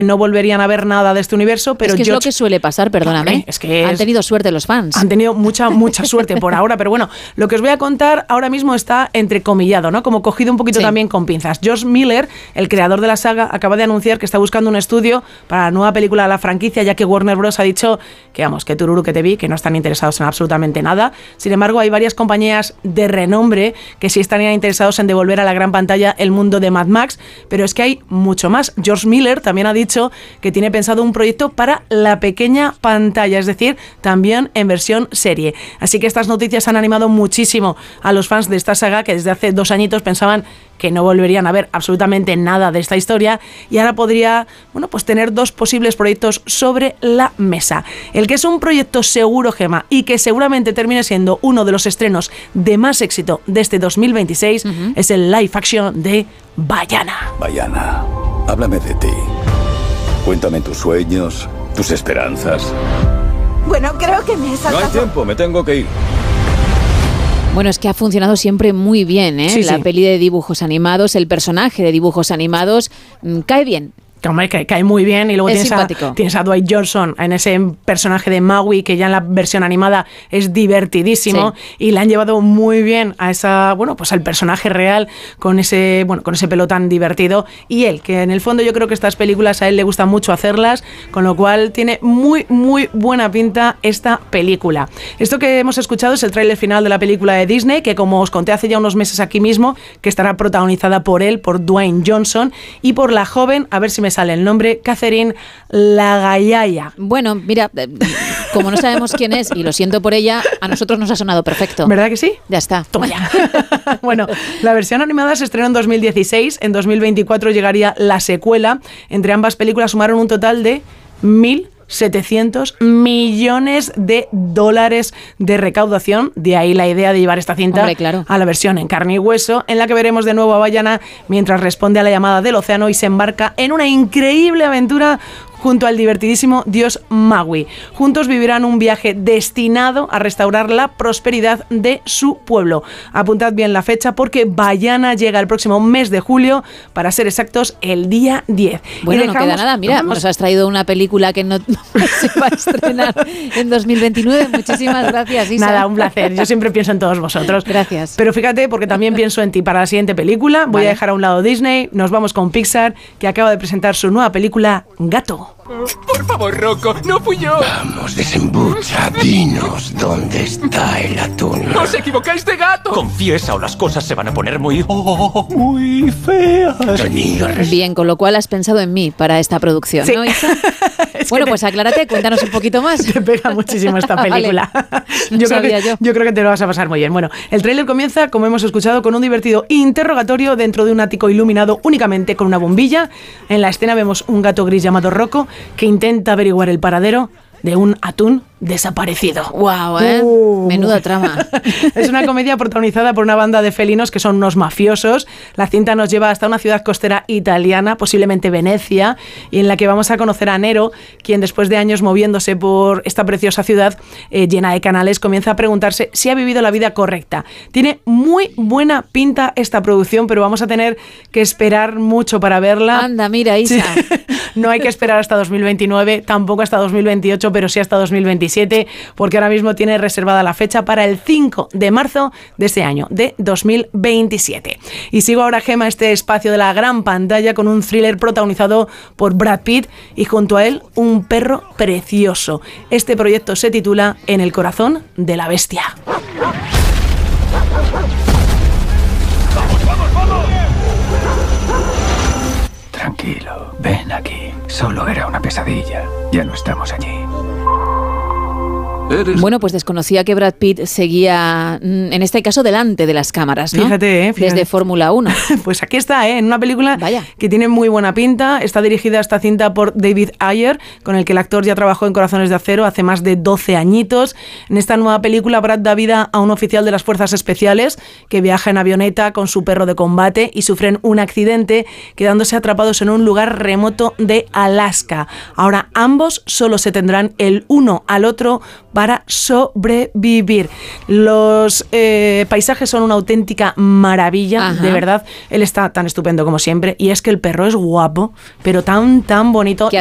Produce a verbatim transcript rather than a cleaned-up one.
no volverían a ver nada de este universo, pero es que George... es lo que suele pasar, perdóname. Hombre, es que han es... tenido suerte los fans. Han tenido mucha, mucha suerte por ahora, pero bueno, lo que os voy a contar ahora mismo está entrecomillado, ¿no? Como cogido un poquito sí. también con pinzas. George Miller, el creador de la saga, acaba de anunciar que está buscando un estudio para la nueva película de la franquicia, ya que Warner Bros. Ha dicho que, vamos, que tururu que te vi, que no están interesados en absolutamente nada. Sin embargo, hay varias compañías de renombre que sí estarían interesados en devolver a la gran pantalla el mundo de Mad Max, pero es que hay mucho más. George Miller también ha dicho que tiene pensado un proyecto para la pequeña pantalla, es decir, también en versión serie. Así que estas noticias han animado muchísimo a los fans de esta saga, que desde hace dos añitos pensaban que no volverían a ver absolutamente nada de esta historia, y ahora podría, bueno, pues tener dos posibles proyectos sobre la mesa. El que es un proyecto seguro, Gema, y que seguramente termine siendo uno de los estrenos de más éxito de este dos mil veintiséis, uh-huh. es el live action de Vaiana. Vaiana, háblame de ti. Cuéntame tus sueños, tus esperanzas. Bueno, creo que me he saltado... No hay tiempo, me tengo que ir. Bueno, es que ha funcionado siempre muy bien, ¿eh? Sí, la sí. peli de dibujos animados, el personaje de dibujos animados, mmm, cae bien. Que, hombre, que cae muy bien, y luego es tienes a, tienes a Dwight Johnson en ese personaje de Maui, que ya en la versión animada es divertidísimo, sí. y le han llevado muy bien a esa, bueno, pues al personaje real con ese, bueno, con ese pelo tan divertido, y él, que en el fondo yo creo que estas películas a él le gusta mucho hacerlas, con lo cual tiene muy, muy buena pinta esta película. Esto que hemos escuchado es el tráiler final de la película de Disney, que como os conté hace ya unos meses aquí mismo, que estará protagonizada por él, por Dwayne Johnson, y por la joven, a ver si me sale el nombre, Catherine Lagayaya. Bueno, mira, como no sabemos quién es, y lo siento por ella, a nosotros nos ha sonado perfecto. ¿Verdad que sí? Ya está. Toma ya. Bueno, la versión animada se estrenó en dos mil dieciséis, en dos mil veinticuatro llegaría la secuela. Entre ambas películas sumaron un total de mil setecientos millones de dólares de recaudación. De ahí la idea de llevar esta cinta Hombre, claro. a la versión en carne y hueso, en la que veremos de nuevo a Vaiana mientras responde a la llamada del océano y se embarca en una increíble aventura junto al divertidísimo dios Maui. Juntos vivirán un viaje destinado a restaurar la prosperidad de su pueblo. Apuntad bien la fecha, porque Vaiana llega el próximo mes de julio, para ser exactos, el día diez. Bueno, y dejamos, no queda nada. Mira, dejamos... nos has traído una película que no, no se va a estrenar en dos mil veintinueve. Muchísimas gracias, Isa. Nada, un placer. Yo siempre pienso en todos vosotros. Gracias. Pero fíjate, porque también pienso en ti para la siguiente película. Voy vale. a dejar a un lado Disney. Nos vamos con Pixar, que acaba de presentar su nueva película, Gato. Por favor, Rocco, no fui yo. Vamos, desembucha, dinos dónde está el atún. ¡Os equivocáis de gato! Confiesa o las cosas se van a poner muy... Oh, muy feas. Bien, con lo cual has pensado en mí para esta producción, sí. ¿no, Isa? Bueno, te... pues aclárate, cuéntanos un poquito más. Te pega muchísimo esta película. Vale. No yo, sabía creo que, yo. yo creo que te lo vas a pasar muy bien. Bueno, el tráiler comienza, como hemos escuchado, con un divertido interrogatorio dentro de un ático iluminado únicamente con una bombilla. En la escena vemos un gato gris llamado Rocco, que intenta averiguar el paradero de un atún desaparecido. ¡Guau, wow, eh! Uh. Menuda trama. Es una comedia protagonizada por una banda de felinos que son unos mafiosos. La cinta nos lleva hasta una ciudad costera italiana, posiblemente Venecia, y en la que vamos a conocer a Nero, quien después de años moviéndose por esta preciosa ciudad eh, llena de canales, comienza a preguntarse si ha vivido la vida correcta. Tiene muy buena pinta esta producción, pero vamos a tener que esperar mucho para verla. Anda, mira, Isa. Sí. No hay que esperar hasta dos mil veintinueve, tampoco hasta dos mil veintiocho, pero sí hasta dos mil veintisiete, porque ahora mismo tiene reservada la fecha para el cinco de marzo de este año, de dos mil veintisiete. Y sigo ahora, Gema, este espacio de la gran pantalla con un thriller protagonizado por Brad Pitt y junto a él un perro precioso. Este proyecto se titula En el corazón de la bestia. ¡Vamos, vamos, vamos! Tranquilo, ven aquí. Solo era una pesadilla. Ya no estamos allí. Bueno, pues desconocía que Brad Pitt seguía, en este caso, delante de las cámaras, ¿no? Fíjate, ¿eh? Fíjate. Desde Fórmula uno. Pues aquí está, ¿eh? En una película Vaya. que tiene muy buena pinta. Está dirigida esta cinta por David Ayer, con el que el actor ya trabajó en Corazones de Acero hace más de doce añitos. En esta nueva película, Brad da vida a un oficial de las Fuerzas Especiales que viaja en avioneta con su perro de combate y sufren un accidente, quedándose atrapados en un lugar remoto de Alaska. Ahora ambos solo se tendrán el uno al otro para sobrevivir. Los eh, paisajes son una auténtica maravilla, Ajá. de verdad. Él está tan estupendo como siempre, y es que el perro es guapo, pero tan, tan bonito.